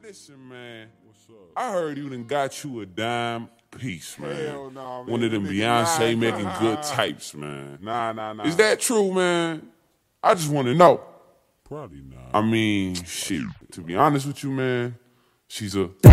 Listen, man. What's up? I heard you done got you a dime piece, man. Hell nah, man. One of them Beyonce making good types, man. Nah. Is that true, man? I just want to know. Probably not. I mean, shit. To be honest with you, man, she's a